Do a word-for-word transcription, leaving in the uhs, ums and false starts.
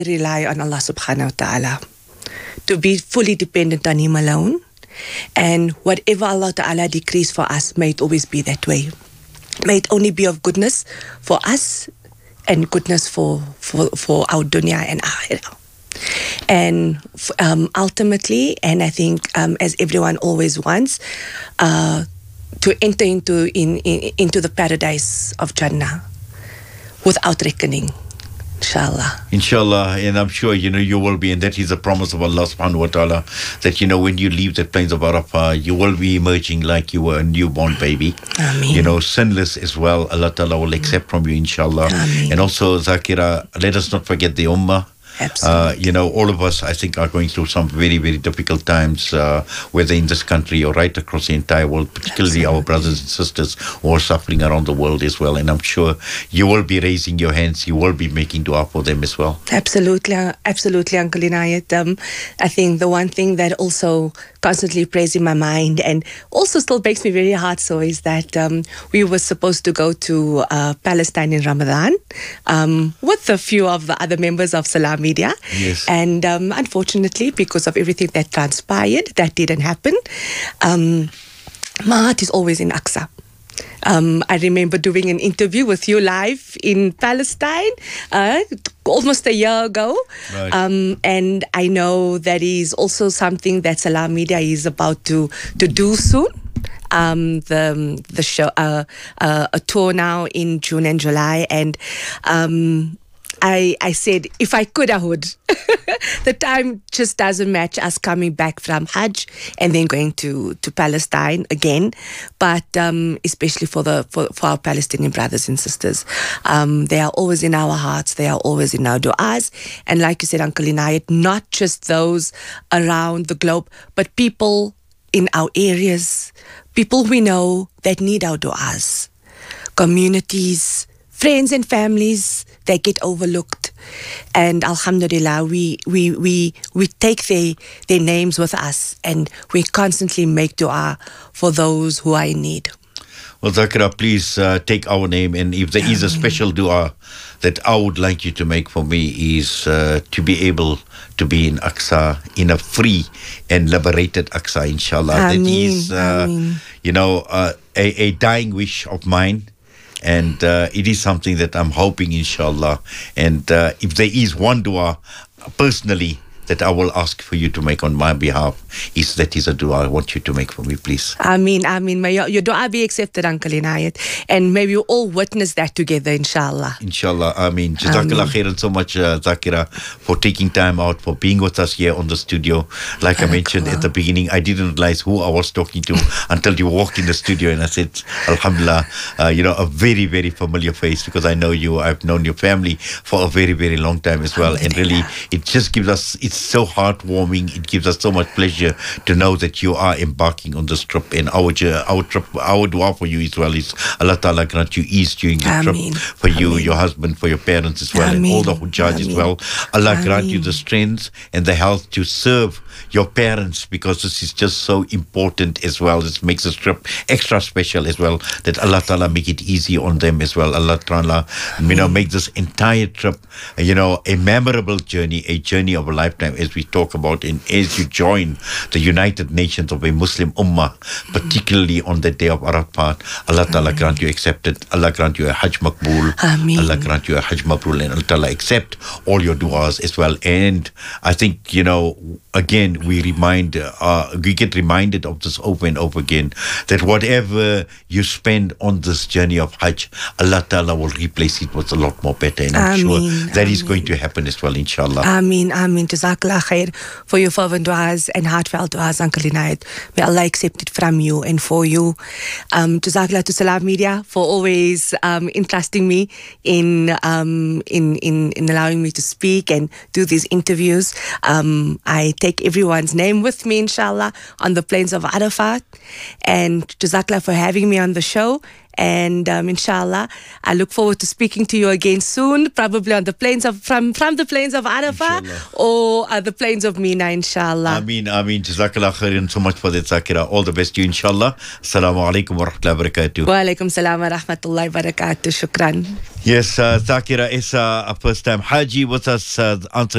rely on Allah subhanahu wa ta'ala, to be fully dependent on Him alone. And whatever Allah ta'ala decrees for us, may it always be that way. May it only be of goodness for us and goodness for, for, for our dunya and akhirah. And um, ultimately, and I think um, as everyone always wants, uh, to enter into in, in into the paradise of Jannah without reckoning, inshallah. Inshallah, and I'm sure, you know, you will be, and that is a promise of Allah subhanahu wa ta'ala, that, you know, when you leave the plains of Arafah, you will be emerging like you were a newborn baby. Ameen. You know, sinless as well. Allah ta'ala will accept from you, inshallah. Ameen. And also, Zakira, let us not forget the ummah. Uh, you know, all of us, I think, are going through some very, very difficult times, uh, whether in this country or right across the entire world, particularly Absolutely. Our brothers and sisters who are suffering around the world as well. And I'm sure you will be raising your hands, you will be making dua for them as well. Absolutely, absolutely, Uncle Inayat. Um, I think the one thing that also constantly plays in my mind and also still makes me very heart sore is that um, we were supposed to go to uh, Palestine in Ramadan um, with a few of the other members of Salam Media. Yes. And um, unfortunately, because of everything that transpired, that didn't happen. Um, my heart is always in Aqsa. Um, I remember doing an interview with you live in Palestine uh, almost a year ago. Right. Um, and I know that is also something that Salam Media is about to, to do soon. Um, the the show, uh, uh, a tour now in June and July. And um, I, I said, if I could, I would. The time just doesn't match us coming back from Hajj and then going to, to Palestine again. But um, especially for the for, for our Palestinian brothers and sisters, um, they are always in our hearts. They are always in our du'as. And like you said, Uncle Inayat, not just those around the globe, but people in our areas, people we know that need our du'as, communities, friends and families that get overlooked. And alhamdulillah, we we we we take their their names with us and we constantly make dua for those who are in need. Well, Zakira, please uh, take our name, and if there is a special dua that I would like you to make for me is uh, to be able to be in Aqsa, in a free and liberated Aqsa, inshallah. Ameen, that is, uh, you know, uh, a, a dying wish of mine. And uh, it is something that I'm hoping, inshallah. And uh, if there is one dua, personally, that I will ask for you to make on my behalf, is that is a dua I want you to make for me, please. Ameen, Ameen. May your, your dua be accepted, Uncle Inayat. And may we all witness that together, inshallah. Inshallah, Ameen. Jazakallah khairan so much, uh, Zakira, for taking time out, for being with us here on the studio. Like I mentioned at the beginning, I didn't realize who I was talking to until you walked in the studio, and I said, Alhamdulillah, uh, you know, a very, very familiar face, because I know you, I've known your family for a very, very long time as well. And really, it just gives us, it's so heartwarming. It gives us so much pleasure to know that you are embarking on this trip. And our our trip, our dua for you as well is Allah Ta'ala grant you ease during the Ameen. trip, for you, Ameen. your husband, for your parents as well, Ameen. and all the Hujjaj as Ameen. well. Allah Ameen. grant you the strength and the health to serve your parents, because this is just so important as well. This makes this trip extra special as well, that Allah Ta'ala make it easy on them as well. Allah Ta'ala, you know, make this entire trip, you know, a memorable journey, a journey of a lifetime, as we talk about, and as you join the United Nations of a Muslim Ummah, particularly on the day of Arafat. Allah Ta'ala grant you accepted. Allah grant you a Hajj Maqbool. Ameen. Allah grant you a Hajj Mabrur, and Allah Ta'ala accept all your du'as as well. And I think, you know, again, we remind, uh, we get reminded of this over and over again, that whatever you spend on this journey of Hajj, Allah Ta'ala will replace it with a lot more better. And I'm Ameen, sure that is Ameen. going to happen as well, inshallah. Ameen, Ameen. Jazakallah khair for your fervent du'as and heartfelt du'as, Uncle Inayat. May Allah accept it from you and for you. Um, Jazakallah to Salam Media for always um, entrusting me in, um, in in in allowing me to speak and do these interviews. Um, I take everyone's name with me, inshallah, on the plains of Arafat. And Jazakallah for having me on the show. And um, inshallah, I look forward to speaking to you again soon, probably on the plains of from, from the plains of Arafah or uh, the plains of Mina, inshallah. Ameen, Ameen. Jazakallah khairan so much for that, Zakira. All the best to you, inshallah. Assalamu alaikum wa rahmatullahi wa barakatuh. Wa alaikum salam wa rahmatullahi wa barakatuh. Shukran. Yes, uh, Zakira is uh, a first time Haji with us, uh, answering